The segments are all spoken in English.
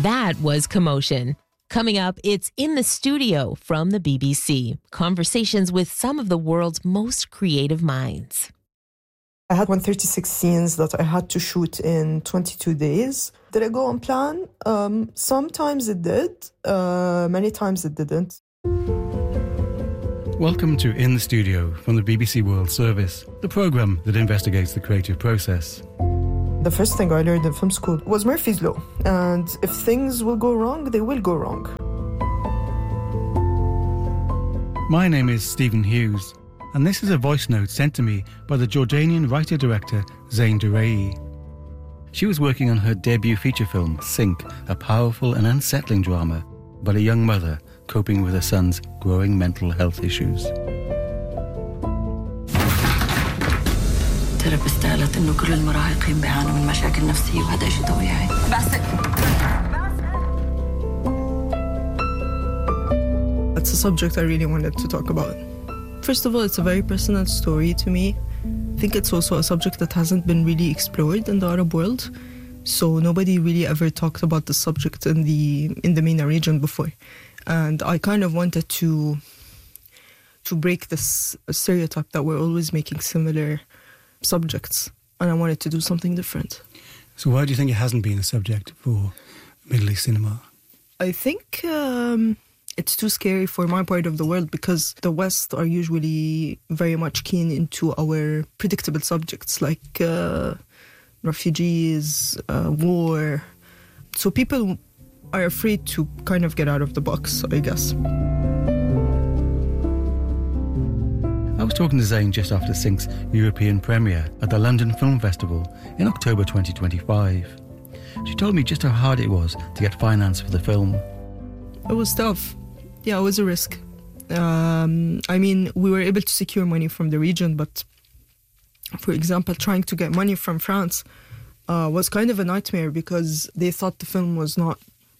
That was Commotion. Coming up, it's In the Studio from the BBC. Conversations with some of the world's most creative minds. I had 136 scenes that I had to shoot in 22 days. Did it go on plan? Sometimes it did. Many times it didn't. Welcome to In the Studio from the BBC World Service, the programme that investigates the creative process. The first thing I learned in film school was Murphy's Law. And if things will go wrong, they will go wrong. My name is Stephen Hughes, and this is a voice note sent to me by the Jordanian writer-director Zain Durai. She was working on her debut feature film, Sink, a powerful and unsettling drama about a young mother coping with her son's growing mental health issues. ترى بستقلت إنه كل المراهقين بيعانوا من مشاكل نفسية وهذا شيء طبيعي. It's a subject I really wanted to talk about. First of all, it's a very personal story to me. I think it's also a subject that hasn't been really explored in the Arab world. So nobody really ever talked about the subject in the MENA region before. And I kind of wanted to break this stereotype that we're always making similar subjects, and I wanted to do something different. So why do you think it hasn't been a subject for Middle East cinema? I think it's too scary for my part of the world because the West are usually very much keen into our predictable subjects like refugees, war. So people are afraid to kind of get out of the box, I guess. I was talking to Zain just after Sink's European premiere at the London Film Festival in October 2025. She told me just how hard it was to get finance for the film. It was tough. Yeah, it was a risk. I mean, we were able to secure money from the region, but for example, trying to get money from France was kind of a nightmare because they thought the film was not...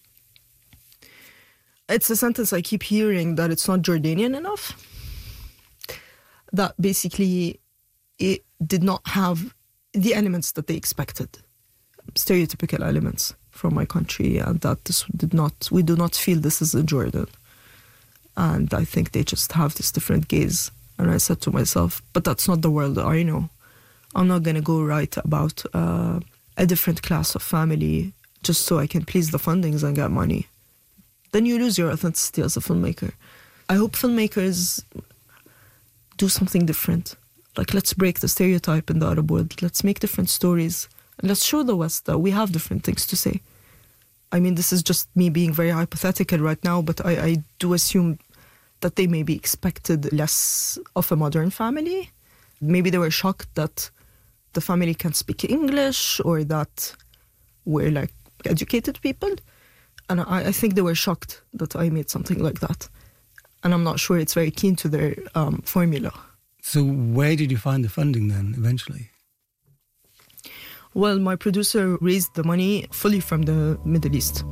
It's a sentence I keep hearing, that it's not Jordanian enough. That basically it did not have the elements that they expected, stereotypical elements from my country, and that we do not feel this is in Jordan. And I think they just have this different gaze. And I said to myself, but that's not the world that I know. I'm not going to go write about a different class of family just so I can please the fundings and get money. Then you lose your authenticity as a filmmaker. I hope filmmakers do something different. Like, let's break the stereotype in the Arab world. Let's make different stories. And let's show the West that we have different things to say. I mean, this is just me being very hypothetical right now, but I do assume that they maybe expected less of a modern family. Maybe they were shocked that the family can speak English or that we're like educated people. And I think they were shocked that I made something like that. And I'm not sure it's very keen to their formula. So where did you find the funding then, eventually? Well, my producer raised the money fully from the Middle East.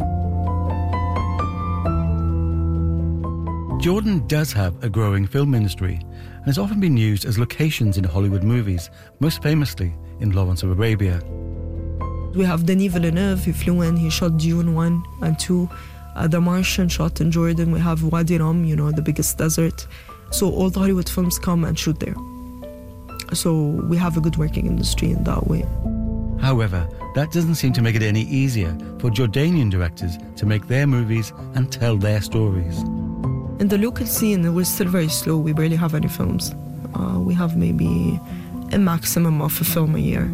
Jordan does have a growing film industry and has often been used as locations in Hollywood movies, most famously in Lawrence of Arabia. We have Denis Villeneuve, he flew in, he shot Dune 1 and 2. The Martian shot in Jordan. We have Wadi Rum, the biggest desert. So all the Hollywood films come and shoot there. So we have a good working industry in that way. However, that doesn't seem to make it any easier for Jordanian directors to make their movies and tell their stories. In the local scene, we're still very slow. We barely have any films. We have maybe a maximum of a film a year.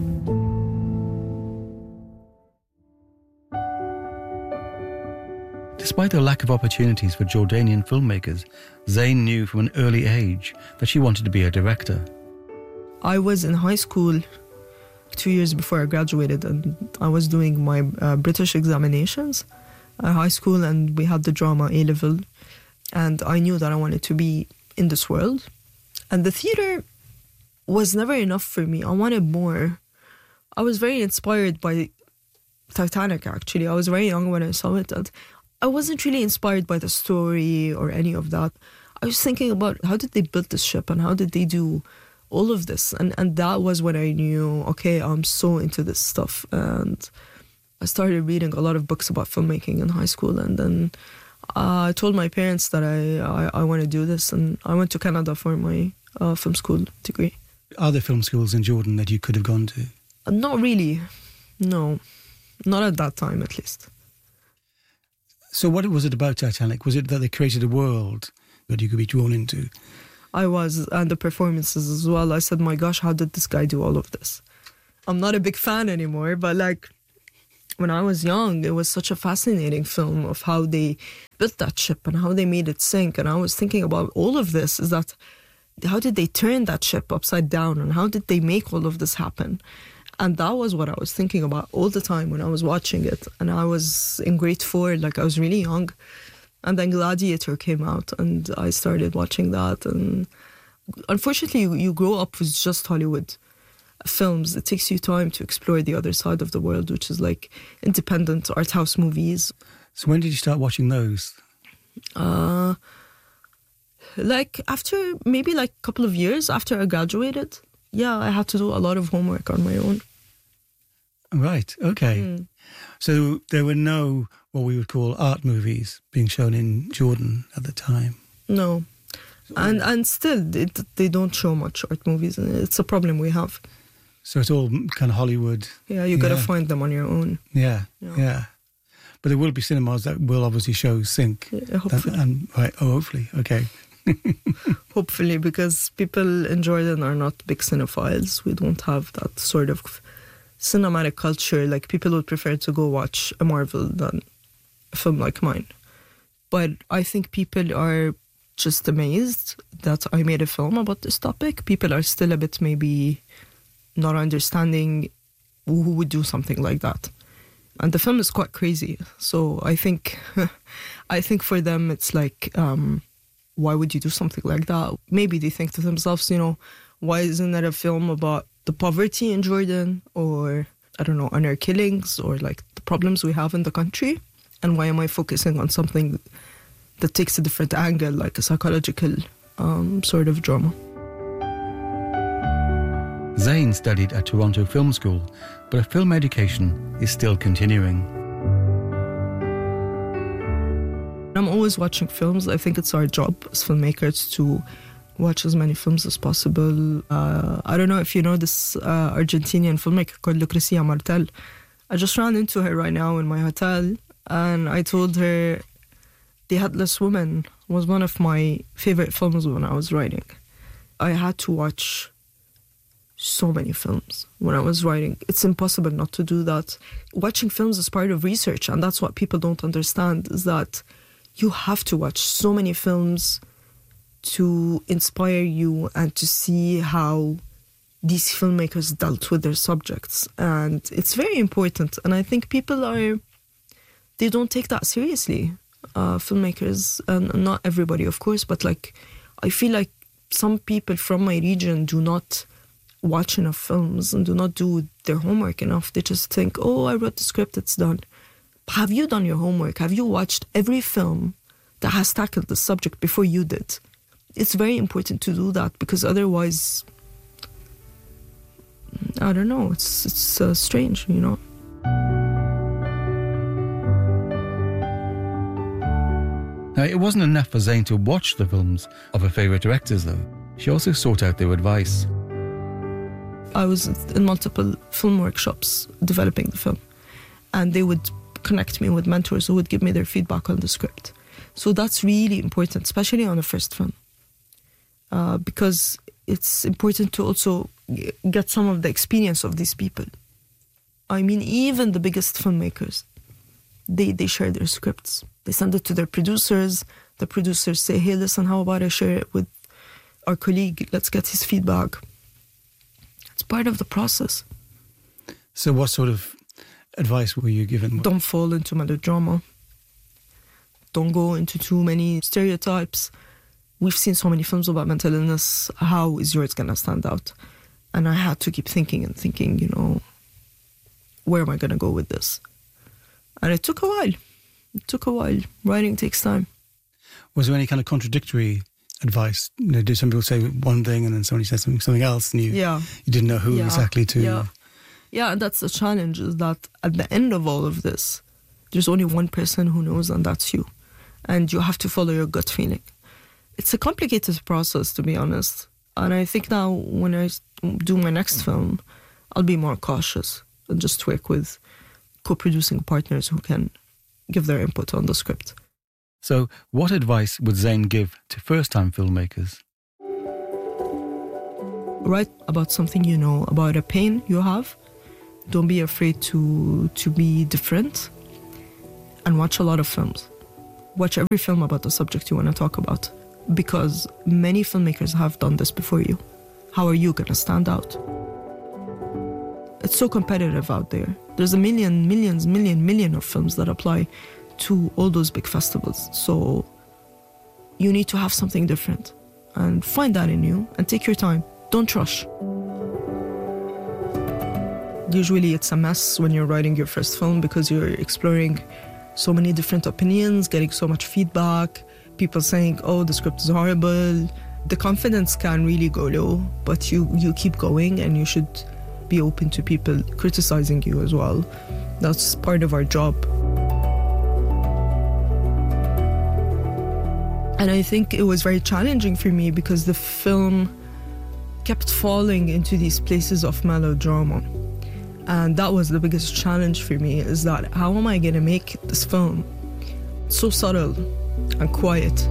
Despite the lack of opportunities for Jordanian filmmakers, Zain knew from an early age that she wanted to be a director. I was in high school 2 years before I graduated, and I was doing my British examinations at high school, and we had the drama A-level, and I knew that I wanted to be in this world. And the theatre was never enough for me. I wanted more. I was very inspired by Titanic, actually. I was very young when I saw it, and I wasn't really inspired by the story or any of that. I was thinking about how did they build this ship and how did they do all of this. And that was when I knew, okay, I'm so into this stuff. And I started reading a lot of books about filmmaking in high school, and then I told my parents that I want to do this, and I went to Canada for my film school degree. Are there film schools in Jordan that you could have gone to? Not really. No. Not at that time, at least. So what was it about Titanic? Was it that they created a world that you could be drawn into? I was, and the performances as well. I said, my gosh, how did this guy do all of this? I'm not a big fan anymore, but like when I was young, it was such a fascinating film of how they built that ship and how they made it sink. And I was thinking about all of this, is that how did they turn that ship upside down, and how did they make all of this happen? And that was what I was thinking about all the time when I was watching it. And I was in grade 4, like I was really young. And then Gladiator came out and I started watching that. And unfortunately, you grow up with just Hollywood films. It takes you time to explore the other side of the world, which is like independent art house movies. So when did you start watching those? Like after maybe like a couple of years after I graduated. Yeah, I had to do a lot of homework on my own. Right, okay. So there were no, what we would call art movies being shown in Jordan at the time? No. And still, they don't show much art movies. And it's a problem we have. So it's all kind of Hollywood. Yeah, you got to find them on your own. Yeah. But there will be cinemas that will obviously show Sink. Yeah, hopefully. Hopefully, okay. Hopefully, because people in Jordan are not big cinephiles. We don't have that sort of cinematic culture. Like, people would prefer to go watch a Marvel than a film like mine. But I think people are just amazed that I made a film about this topic. People are still a bit maybe not understanding who would do something like that. And the film is quite crazy. So I think for them it's like, why would you do something like that? Maybe they think to themselves, why isn't there a film about the poverty in Jordan, or, I don't know, honor killings, or like the problems we have in the country? And why am I focusing on something that takes a different angle, like a psychological sort of drama? Zain studied at Toronto Film School, but her film education is still continuing. I'm always watching films. I think it's our job as filmmakers to watch as many films as possible. I don't know if you know this Argentinian filmmaker called Lucrecia Martel. I just ran into her right now in my hotel, and I told her The Headless Woman was one of my favorite films when I was writing. I had to watch so many films when I was writing. It's impossible not to do that. Watching films is part of research, and that's what people don't understand, is that you have to watch so many films to inspire you and to see how these filmmakers dealt with their subjects. And it's very important. And I think people they don't take that seriously. Filmmakers, and not everybody, of course, but like, I feel like some people from my region do not watch enough films and do not do their homework enough. They just think, oh, I wrote the script, it's done. Have you done your homework? Have you watched every film that has tackled the subject before you did? It's very important to do that, because otherwise, I don't know, it's strange, Now, it wasn't enough for Zain to watch the films of her favourite directors, though. She also sought out their advice. I was in multiple film workshops developing the film, and they would connect me with mentors who would give me their feedback on the script. So that's really important, especially on the first film, because it's important to also get some of the experience of these people. I mean, even the biggest filmmakers, they share their scripts. They send it to their producers. The producers say, hey, listen, how about I share it with our colleague? Let's get his feedback. It's part of the process. So what sort of advice were you given? Don't fall into melodrama. Don't go into too many stereotypes. We've seen so many films about mental illness. How is yours going to stand out? And I had to keep thinking, where am I going to go with this? And it took a while. Writing takes time. Was there any kind of contradictory advice? Did some people say one thing and then somebody said something else, and you didn't know who exactly to... Yeah, and that's the challenge, is that at the end of all of this, there's only one person who knows, and that's you. And you have to follow your gut feeling. It's a complicated process, to be honest. And I think now when I do my next film, I'll be more cautious and just work with co-producing partners who can give their input on the script. So what advice would Zain give to first-time filmmakers? Write about something you know, about a pain you have. Don't be afraid to be different. And watch a lot of films. Watch every film about the subject you want to talk about. Because many filmmakers have done this before you. How are you going to stand out? It's so competitive out there. There's a million of films that apply to all those big festivals. So you need to have something different. And find that in you and take your time. Don't rush. Usually it's a mess when you're writing your first film because you're exploring so many different opinions, getting so much feedback, people saying, oh, the script is horrible. The confidence can really go low, but you keep going, and you should be open to people criticizing you as well. That's part of our job. And I think it was very challenging for me because the film kept falling into these places of melodrama. And that was the biggest challenge for me, is that how am I going to make this film so subtle and quiet?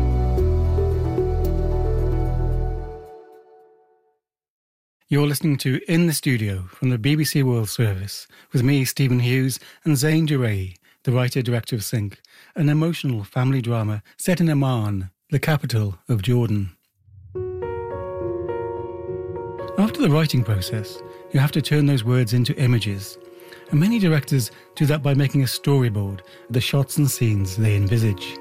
You're listening to In the Studio from the BBC World Service with me, Stephen Hughes, and Zain Durraiy, the writer-director of Sync, an emotional family drama set in Amman, the capital of Jordan. After the writing process, you have to turn those words into images. And many directors do that by making a storyboard of the shots and scenes they envisage.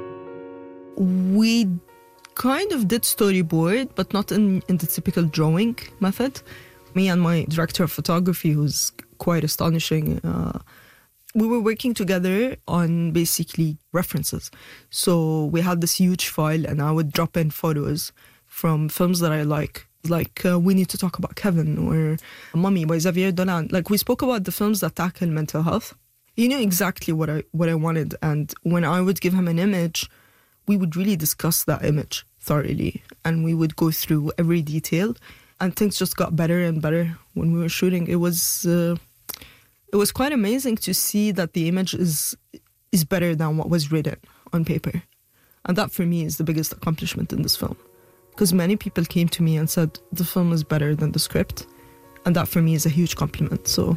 We kind of did storyboard, but not in the typical drawing method. Me and my director of photography, who's quite astonishing, we were working together on basically references. So we had this huge file, and I would drop in photos from films that I like We Need to Talk About Kevin or Mummy by Xavier Dolan. Like, we spoke about the films that tackle mental health. He knew exactly what I wanted, and when I would give him an image, we would really discuss that image thoroughly, and we would go through every detail, and things just got better and better when we were shooting. It was quite amazing to see that the image is better than what was written on paper, and that for me is the biggest accomplishment in this film. Because many people came to me and said, the film is better than the script. And that for me is a huge compliment, so.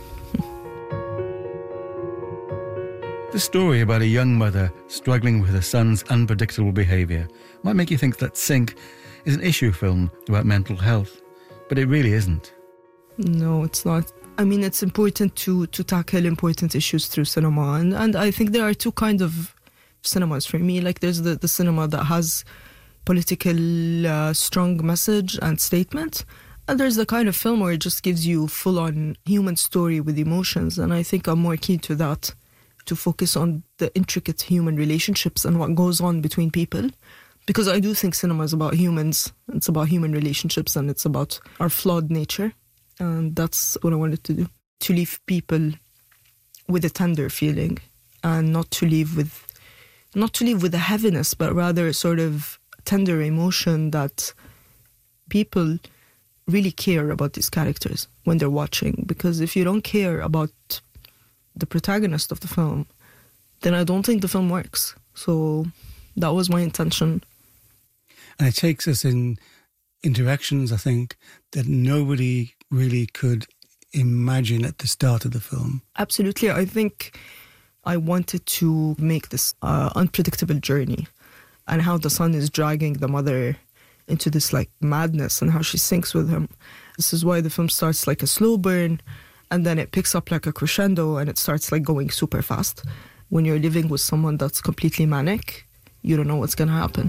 The story about a young mother struggling with her son's unpredictable behaviour might make you think that Sync is an issue film about mental health. But it really isn't. No, it's not. I mean, it's important to tackle important issues through cinema. And I think there are two kinds of cinemas for me. Like, there's the cinema that has political strong message and statement, and there's the kind of film where it just gives you full-on human story with emotions, and I think I'm more keen to that, to focus on the intricate human relationships and what goes on between people, because I do think cinema is about humans, it's about human relationships, and it's about our flawed nature, and that's what I wanted to do, to leave people with a tender feeling, and not to leave with a heaviness, but rather sort of tender emotion that people really care about these characters when they're watching. Because if you don't care about the protagonist of the film, then I don't think the film works. So that was my intention. And it takes us in directions, I think, that nobody really could imagine at the start of the film. Absolutely. I think I wanted to make this unpredictable journey, and how the son is dragging the mother into this like madness, and how she sinks with him. This is why the film starts like a slow burn, and then it picks up like a crescendo, and it starts like going super fast. When you're living with someone that's completely manic, you don't know what's going to happen.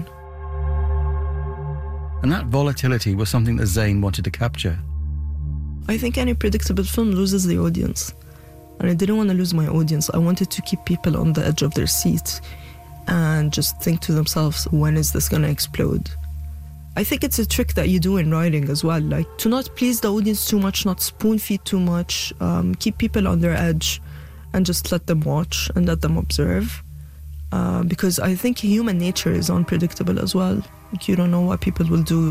And that volatility was something that Zain wanted to capture. I think any predictable film loses the audience, and I didn't want to lose my audience. I wanted to keep people on the edge of their seats and just think to themselves, when is this going to explode? I think it's a trick that you do in writing as well, like to not please the audience too much, not spoon feed too much, keep people on their edge and just let them watch and let them observe. Because I think human nature is unpredictable as well. Like you don't know what people will do.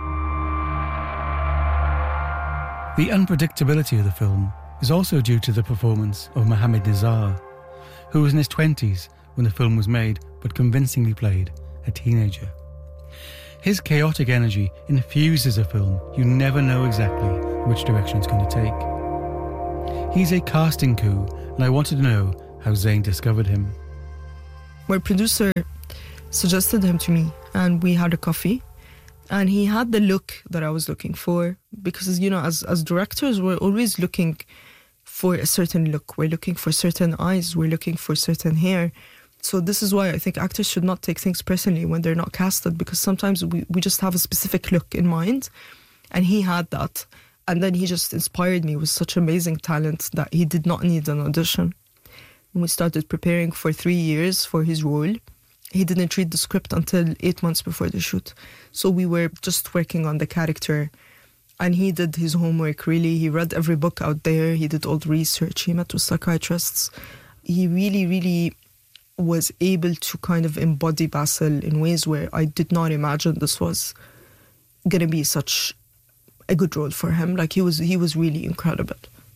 The unpredictability of the film is also due to the performance of Mohamed Nizar, who was in his 20s when the film was made but convincingly played a teenager. His chaotic energy infuses a film you never know exactly which direction it's going to take. He's a casting coup, and I wanted to know how Zayn discovered him. My producer suggested him to me, and we had a coffee, and he had the look that I was looking for, because, you know, as directors, we're always looking for a certain look. We're looking for certain eyes. We're looking for certain hair. So this is why I think actors should not take things personally when they're not casted, because sometimes we just have a specific look in mind, and he had that. And then he just inspired me with such amazing talent that he did not need an audition. When we started preparing for 3 years for his role, he didn't read the script until 8 months before the shoot. So we were just working on the character, and he did his homework, really. He read every book out there. He did all the research. He met with psychiatrists. He really, really was able to kind of embody Basil in ways where I did not imagine this was going to be such a good role for him. Like he was really incredible.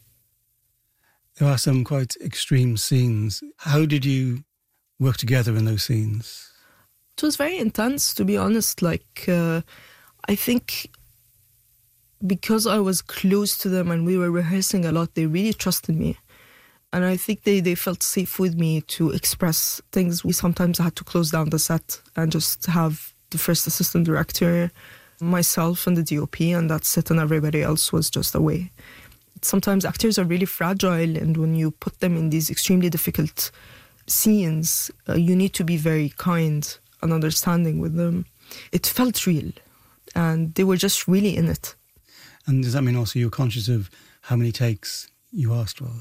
There are some quite extreme scenes. How did you work together in those scenes? It was very intense, to be honest. Like, I think because I was close to them and we were rehearsing a lot, they really trusted me. And I think they felt safe with me to express things. We sometimes had to close down the set and just have the first assistant director, myself and the DOP, and that's it, and everybody else was just away. Sometimes actors are really fragile, and when you put them in these extremely difficult scenes, you need to be very kind and understanding with them. It felt real, and they were just really in it. And does that mean also you're conscious of how many takes you asked for?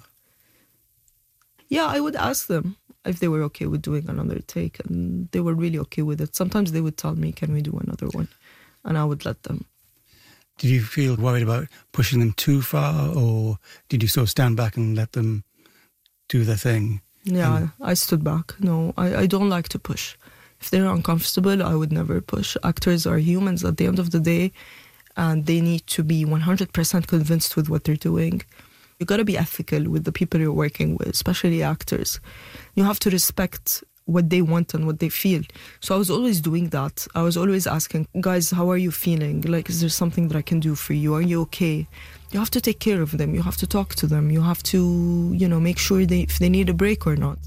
Yeah, I would ask them if they were okay with doing another take, and they were really okay with it. Sometimes they would tell me, can we do another one? And I would let them. Did you feel worried about pushing them too far, or did you sort of stand back and let them do their thing? Yeah, I stood back. No, I don't like to push. If they're uncomfortable, I would never push. Actors are humans at the end of the day, and they need to be 100% convinced with what they're doing. You got to be ethical with the people you're working with, especially actors. You have to respect what they want and what they feel. So I was always doing that. I was always asking, guys, how are you feeling? Like, is there something that I can do for you? Are you okay? You have to take care of them. You have to talk to them. You have to, make sure if they need a break or not.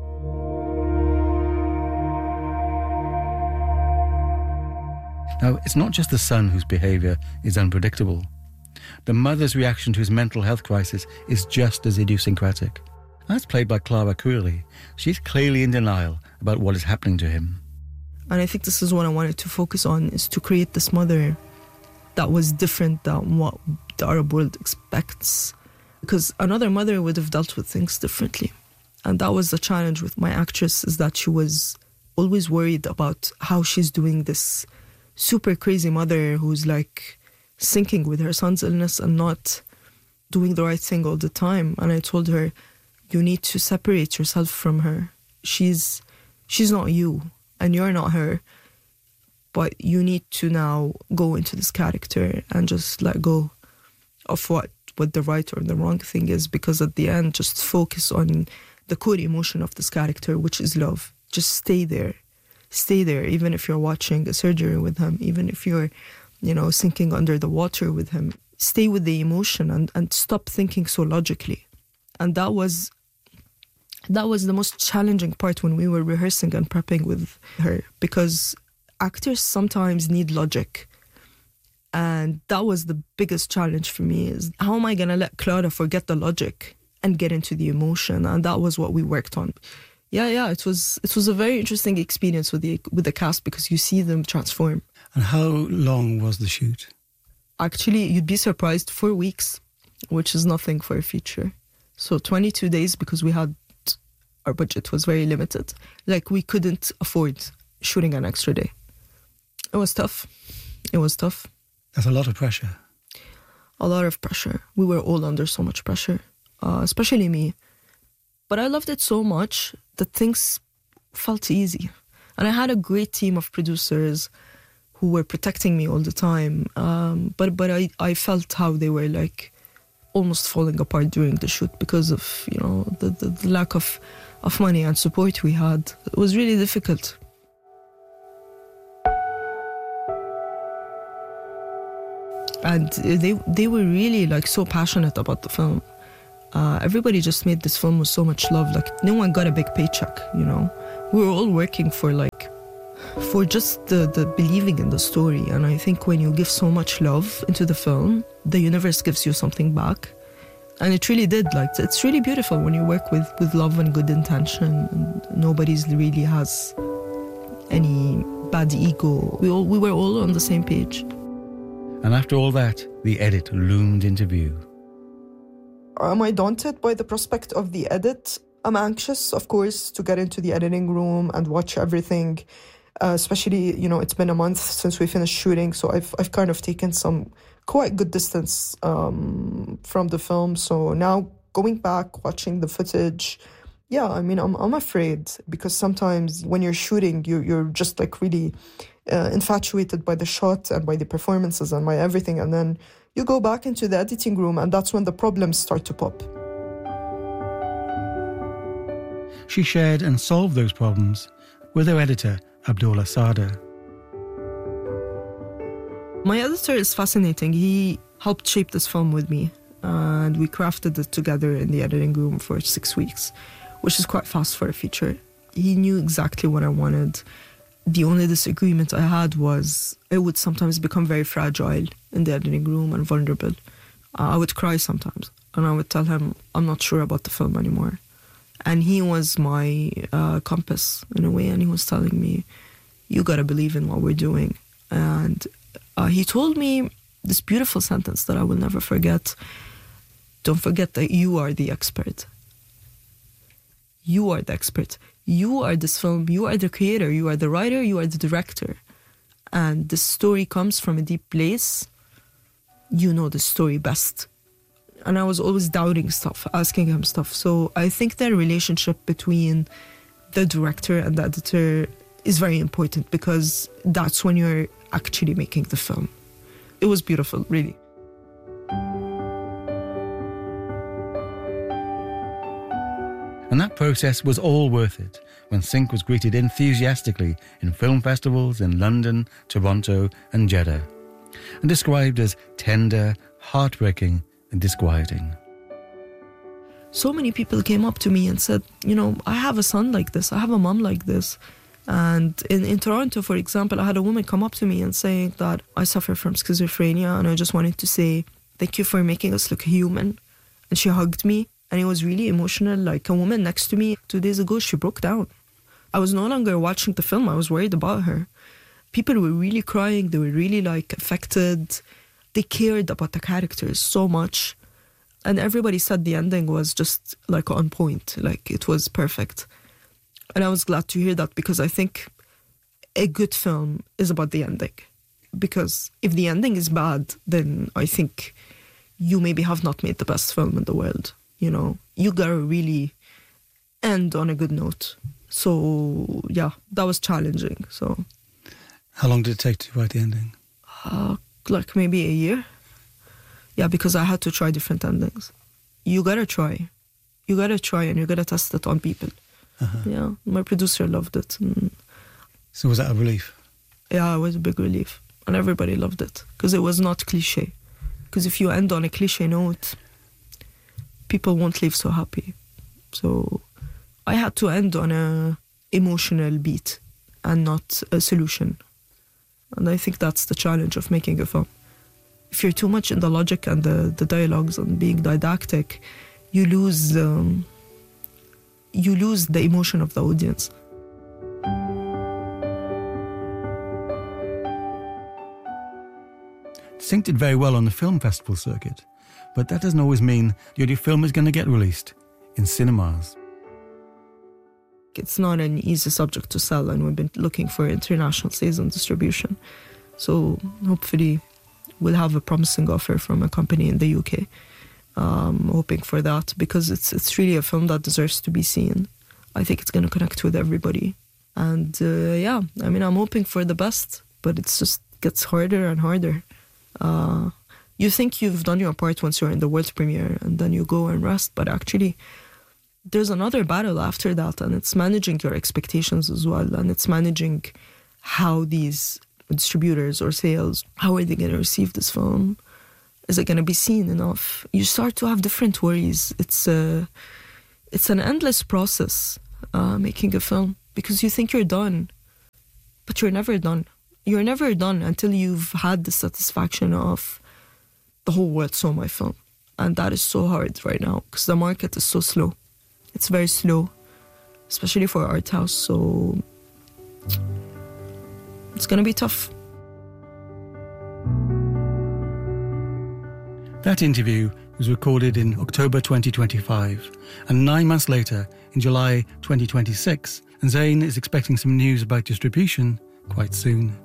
Now, it's not just the son whose behaviour is unpredictable. The mother's reaction to his mental health crisis is just as idiosyncratic. As played by Clara Curley, she's clearly in denial about what is happening to him. And I think this is what I wanted to focus on, is to create this mother that was different than what the Arab world expects. Because another mother would have dealt with things differently. And that was the challenge with my actress, is that she was always worried about how she's doing this super crazy mother who's like sinking with her son's illness and not doing the right thing all the time. And I told her, you need to separate yourself from her. She's not you, and you're not her. But you need to now go into this character and just let go of what the right or the wrong thing is, because at the end, just focus on the core emotion of this character, which is love. Just stay there. Stay there, even if you're watching a surgery with him, even if you're, sinking under the water with him. Stay with the emotion and stop thinking so logically. And that was the most challenging part when we were rehearsing and prepping with her, because actors sometimes need logic. And that was the biggest challenge for me, is how am I going to let Clara forget the logic and get into the emotion? And that was what we worked on. Yeah, it was a very interesting experience with the cast, because you see them transform. And how long was the shoot? Actually, you'd be surprised, 4 weeks, which is nothing for a feature. So 22 days, because our budget was very limited. Like, we couldn't afford shooting an extra day. It was tough. It was tough. That's a lot of pressure. A lot of pressure. We were all under so much pressure, especially me. But I loved it so much that things felt easy. And I had a great team of producers who were protecting me all the time. But I felt how they were like almost falling apart during the shoot because of, you know, the lack of money and support we had. It was really difficult. And they were really like so passionate about the film. Everybody just made this film with so much love. Like no one got a big paycheck, you know. We were all working for just the believing in the story. And I think when you give so much love into the film, the universe gives you something back. And it really did. Like it's really beautiful when you work with love and good intention, and nobody's really has any bad ego. We were all on the same page. And after all that, the edit loomed into view. Am I daunted by the prospect of the edit? I'm anxious, of course, to get into the editing room and watch everything. Especially, you know, it's been a month since we finished shooting, so I've kind of taken some quite good distance from the film. So now going back, watching the footage, yeah, I mean, I'm afraid, because sometimes when you're shooting, you're just like really infatuated by the shot and by the performances and by everything, and then you go back into the editing room and that's when the problems start to pop. She shared and solved those problems with her editor, Abdullah Sada. My editor is fascinating. He helped shape this film with me, and we crafted it together in the editing room for 6 weeks, which is quite fast for a feature. He knew exactly what I wanted. The only disagreement I had was it would sometimes become very fragile in the editing room and vulnerable. I would cry sometimes, and I would tell him, I'm not sure about the film anymore. And he was my compass in a way, and he was telling me, you gotta believe in what we're doing. And he told me this beautiful sentence that I will never forget. Don't forget that you are the expert. You are the expert. You are this film, you are the creator, you are the writer, you are the director. And the story comes from a deep place. You know the story best. And I was always doubting stuff, asking him stuff. So I think the relationship between the director and the editor is very important, because that's when you're actually making the film. It was beautiful, really. And that process was all worth it when Sync was greeted enthusiastically in film festivals in London, Toronto and Jeddah, and described as tender, heartbreaking and disquieting. So many people came up to me and said, you know, I have a son like this, I have a mom like this. And in Toronto, for example, I had a woman come up to me and saying that I suffer from schizophrenia, and I just wanted to say, thank you for making us look human. And she hugged me, and it was really emotional. Like a woman next to me 2 days ago, she broke down. I was no longer watching the film, I was worried about her. People were really crying, they were really like affected. They cared about the characters so much. And everybody said the ending was just like on point, like it was perfect. And I was glad to hear that, because I think a good film is about the ending. Because if the ending is bad, then I think you maybe have not made the best film in the world. You know, you gotta really end on a good note. So yeah, that was challenging. So, how long did it take to write the ending? Like maybe a year. Yeah, because I had to try different endings. You gotta try. You gotta try, and you gotta test it on people. Uh-huh. Yeah, my producer loved it. So was that a relief? Yeah, it was a big relief. And everybody loved it, because it was not cliche. Because if you end on a cliche note, people won't leave so happy. So I had to end on a emotional beat and not a solution. And I think that's the challenge of making a film. If you're too much in the logic and the dialogues and being didactic, you lose the emotion of the audience. Sync did very well on the film festival circuit, but that doesn't always mean your film is going to get released in cinemas. It's not an easy subject to sell, and we've been looking for international sales and distribution. So hopefully we'll have a promising offer from a company in the UK. Hoping for that, because it's really a film that deserves to be seen. I think it's going to connect with everybody. And I'm hoping for the best, but it just gets harder and harder. You think you've done your part once you're in the world premiere and then you go and rest, but actually there's another battle after that, and it's managing your expectations as well, and it's managing how these distributors or sales, how are they going to receive this film? Is it going to be seen enough? You start to have different worries. It's an endless process, making a film, because you think you're done, but you're never done. You're never done until you've had the satisfaction of the whole world saw my film. And that is so hard right now because the market is so slow. It's very slow, especially for art house. So it's going to be tough. That interview was recorded in October 2025, and 9 months later, in July 2026, and Zain is expecting some news about distribution quite soon.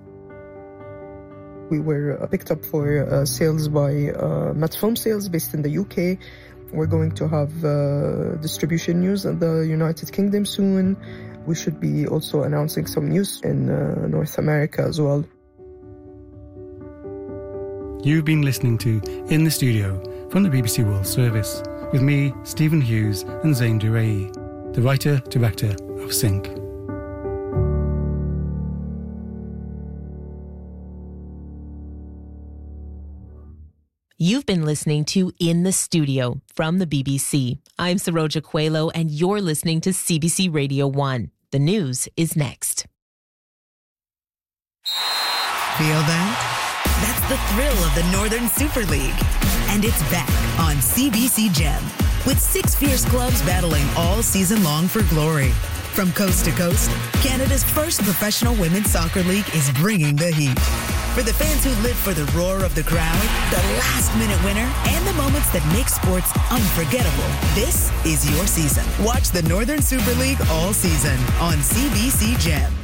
We were picked up for sales by Met Film Sales based in the UK. We're going to have distribution news in the United Kingdom soon. We should be also announcing some news in North America as well. You've been listening to In the Studio from the BBC World Service with me, Stephen Hughes, and Zain Durai, the writer-director of Sync. You've been listening to In the Studio from the BBC. I'm Saroja Coelho, and you're listening to CBC Radio 1. The news is next. Feel that? That's the thrill of the Northern Super League. And it's back on CBC Gem, with 6 fierce clubs battling all season long for glory. From coast to coast, Canada's first professional women's soccer league is bringing the heat. For the fans who live for the roar of the crowd, the last-minute winner, and the moments that make sports unforgettable, this is your season. Watch the Northern Super League all season on CBC Gem.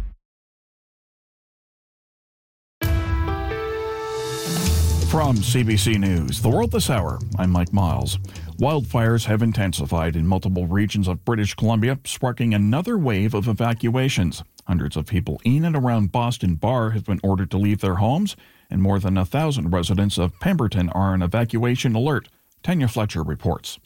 From CBC News, The World This Hour, I'm Mike Miles. Wildfires have intensified in multiple regions of British Columbia, sparking another wave of evacuations. Hundreds of people in and around Boston Bar have been ordered to leave their homes, and more than 1,000 residents of Pemberton are on evacuation alert. Tanya Fletcher reports.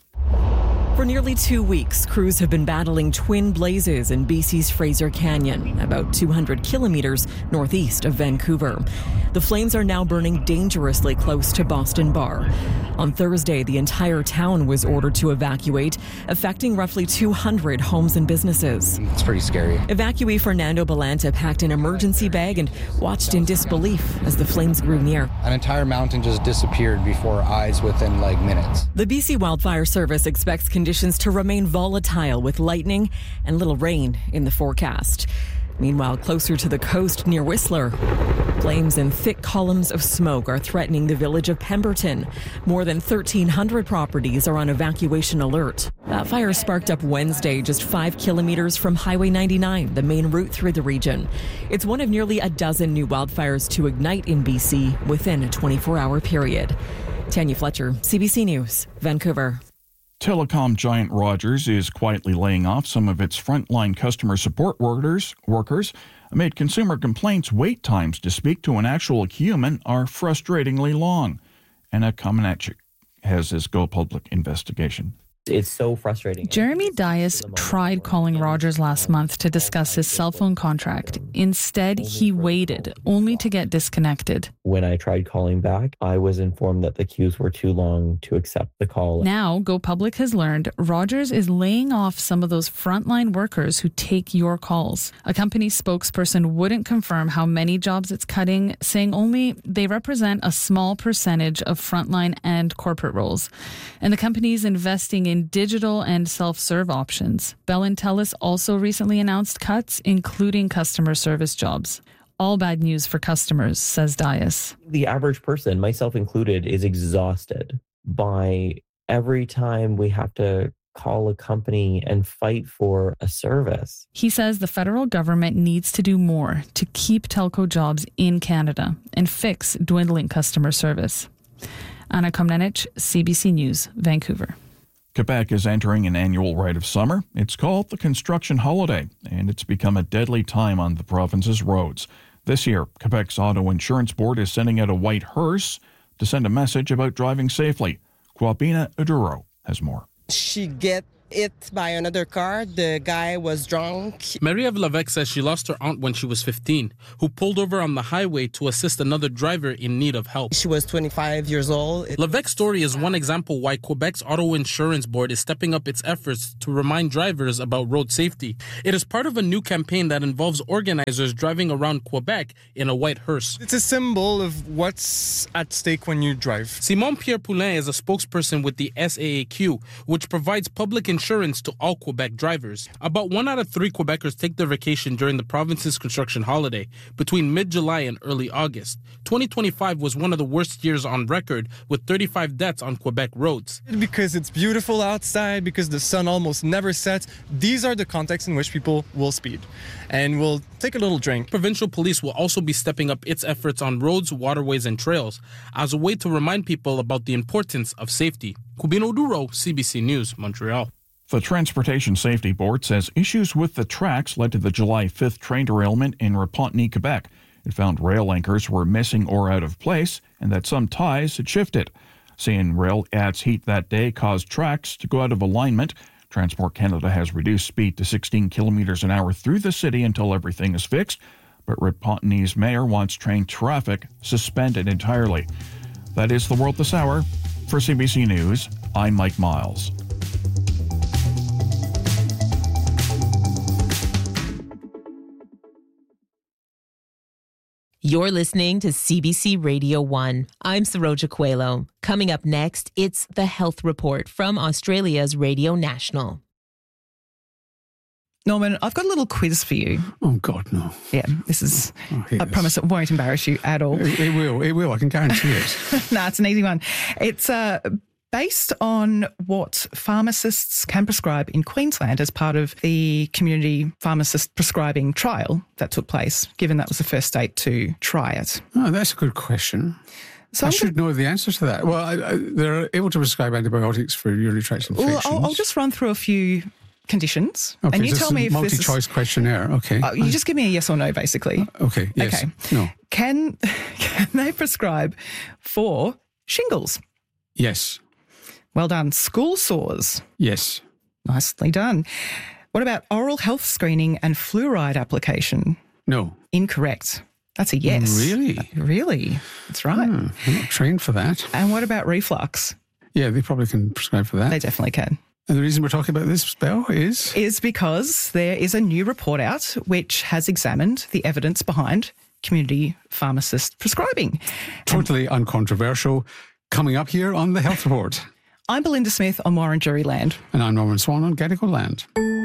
For nearly 2 weeks, crews have been battling twin blazes in BC's Fraser Canyon, about 200 kilometers northeast of Vancouver. The flames are now burning dangerously close to Boston Bar. On Thursday, the entire town was ordered to evacuate, affecting roughly 200 homes and businesses. It's pretty scary. Evacuee Fernando Balanta packed an emergency bag and watched in disbelief as the flames grew near. An entire mountain just disappeared before our eyes within minutes. The BC Wildfire Service expects conditions to remain volatile with lightning and little rain in the forecast. Meanwhile, closer to the coast near Whistler, flames and thick columns of smoke are threatening the village of Pemberton. More than 1,300 properties are on evacuation alert. That fire sparked up Wednesday, just 5 kilometers from Highway 99, the main route through the region. It's one of nearly a dozen new wildfires to ignite in BC within a 24-hour period. Tanya Fletcher, CBC News, Vancouver. Telecom giant Rogers is quietly laying off some of its frontline customer support workers amid consumer complaints. Wait times to speak to an actual human are frustratingly long. Anna Kamenetchik has this Go Public investigation. It's so frustrating. Jeremy Dias tried calling Rogers last month to discuss his cell phone contract. Instead, he waited, only to get disconnected. When I tried calling back, I was informed that the queues were too long to accept the call. Now, Go Public has learned Rogers is laying off some of those frontline workers who take your calls. A company spokesperson wouldn't confirm how many jobs it's cutting, saying only they represent a small percentage of frontline and corporate roles. And the company's investing in digital and self-serve options. Bell and Telus also recently announced cuts, including customer service jobs. All bad news for customers, says Dias. The average person, myself included, is exhausted by every time we have to call a company and fight for a service. He says the federal government needs to do more to keep telco jobs in Canada and fix dwindling customer service. Anna Komnenich, CBC News, Vancouver. Quebec is entering an annual rite of summer. It's called the construction holiday, and it's become a deadly time on the province's roads. This year, Quebec's Auto Insurance Board is sending out a white hearse to send a message about driving safely. Kwabena Uduro has more. She get hit by another car. The guy was drunk. Marie-Ève Levesque says she lost her aunt when she was 15, who pulled over on the highway to assist another driver in need of help. She was 25 years old. Levesque's story is one example why Quebec's Auto Insurance Board is stepping up its efforts to remind drivers about road safety. It is part of a new campaign that involves organizers driving around Quebec in a white hearse. It's a symbol of what's at stake when you drive. Simon Pierre Poulin is a spokesperson with the SAAQ, which provides public insurance to all Quebec drivers. About 1 out of 3 Quebecers take their vacation during the province's construction holiday between mid-July and early August. 2025 was one of the worst years on record, with 35 deaths on Quebec roads. Because it's beautiful outside, because the sun almost never sets, these are the contexts in which people will speed and will take a little drink. Provincial police will also be stepping up its efforts on roads, waterways, and trails as a way to remind people about the importance of safety. Kwabena Uduro, CBC News, Montreal. The Transportation Safety Board says issues with the tracks led to the July 5th train derailment in Repentigny, Quebec. It found rail anchors were missing or out of place and that some ties had shifted. CN Rail adds heat that day caused tracks to go out of alignment. Transport Canada has reduced speed to 16 kilometers an hour through the city until everything is fixed, but Repentigny's mayor wants train traffic suspended entirely. That is the world this hour. For CBC News, I'm Mike Miles. You're listening to CBC Radio 1. I'm Saroja Coelho. Coming up next, it's the Health Report from Australia's Radio National. Norman, I've got a little quiz for you. Oh, God, no. Yeah, this is, I promise it won't embarrass you at all. It will, I can guarantee it. No, it's an easy one. It's based on what pharmacists can prescribe in Queensland as part of the community pharmacist prescribing trial that took place, given that was the first state to try it. Oh, that's a good question. So I should know the answer to that. Well, they're able to prescribe antibiotics for urinary tract infections. Well, I'll just run through a few conditions. Okay, and you tell me if this is... multi-choice questionnaire, okay. You just give me a yes or no, basically. Okay, yes. Okay. No. Can they prescribe for shingles? Yes. Well done. School sores? Yes. Nicely done. What about oral health screening and fluoride application? No. Incorrect. That's a yes. Really? Really? That's right. I'm not trained for that. And what about reflux? Yeah, they probably can prescribe for that. They definitely can. And the reason we're talking about this, Belle, is? Is because there is a new report out which has examined the evidence behind community pharmacist prescribing. Totally uncontroversial. Coming up here on the Health Report. I'm Belinda Smith on Warren-Jury Land. And I'm Norman Swan on Gadigal Land.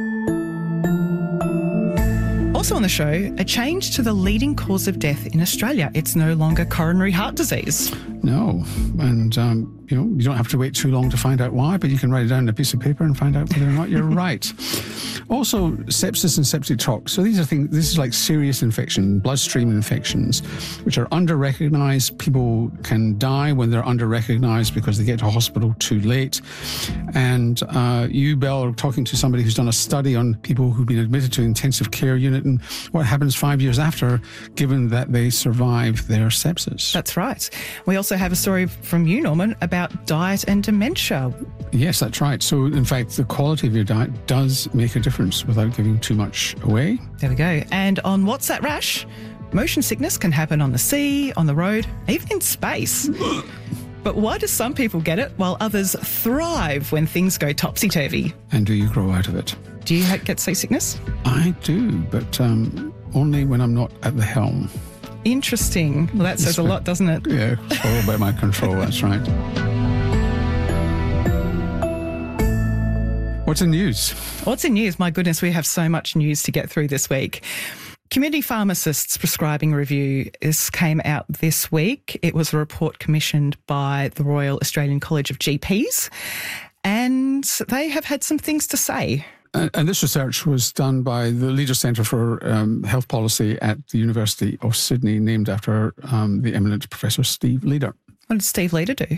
Also on the show, a change to the leading cause of death in Australia. It's no longer coronary heart disease. No. And, you don't have to wait too long to find out why, but you can write it down on a piece of paper and find out whether or not you're right. Also, sepsis and septic shock. So these are things, this is like serious infection, bloodstream infections, which are under-recognised. People can die when they're under-recognised because they get to hospital too late. And you, Belle, are talking to somebody who's done a study on people who've been admitted to an intensive care unit and what happens 5 years after, given that they survive their sepsis. That's right. We also have a story from you, Norman, about diet and dementia. Yes, that's right. So, in fact, the quality of your diet does make a difference without giving too much away. There we go. And on What's That Rash? Motion sickness can happen on the sea, on the road, even in space. But why do some people get it while others thrive when things go topsy-turvy? And do you grow out of it? Do you get seasickness? I do, but only when I'm not at the helm. Interesting. Well, that says a lot, doesn't it? Yeah, it's all about my control, that's right. What's in news? What's in news? My goodness, we have so much news to get through this week. Community Pharmacists Prescribing Review came out this week. It was a report commissioned by the Royal Australian College of GPs. and they have had some things to say. And this research was done by the Leader Centre for Health Policy at the University of Sydney, named after the eminent Professor Steve Leader. What did Steve Leader do?